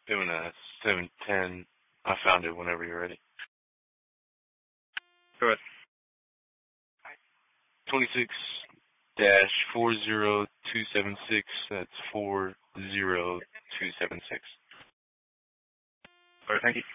Doing a 710. I found it whenever you're ready. Go ahead. 26-40276. That's 40276. All right, thank you.